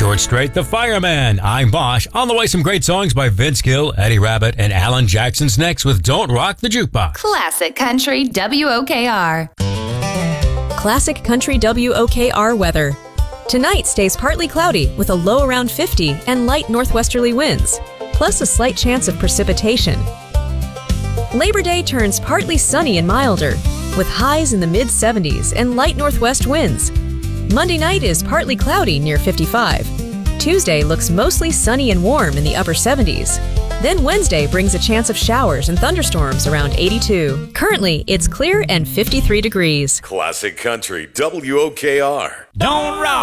George Strait, The Fireman. I'm Bosch. On the way, some great songs by Vince Gill, Eddie Rabbitt, and Alan Jackson's next with Don't Rock the Jukebox. Classic Country WOKR. Classic Country WOKR weather. Tonight stays partly cloudy with a low around 50 and light northwesterly winds, plus a slight chance of precipitation. Labor Day turns partly sunny and milder, with highs in the mid-70s and light northwest winds. Monday night is partly cloudy near 55. Tuesday looks mostly sunny and warm in the upper 70s. Then Wednesday brings a chance of showers and thunderstorms around 82. Currently, it's clear and 53 degrees. Classic Country WOKR. Don't rock!